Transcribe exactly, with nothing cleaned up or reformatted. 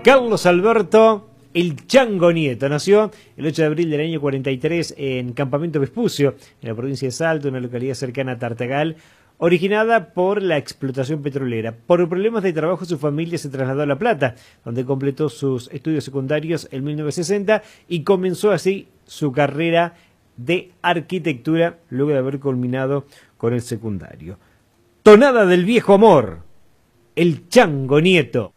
Carlos Alberto El Chango Nieto nació el ocho de abril del año cuarenta y tres en Campamento Vespucio, en la provincia de Salto, una localidad cercana a Tartagal, originada por la explotación petrolera. Por problemas de trabajo su familia se trasladó a La Plata, donde completó sus estudios secundarios en mil novecientos sesenta y comenzó así su carrera de arquitectura luego de haber culminado con el secundario. Tonada del viejo amor, El Chango Nieto.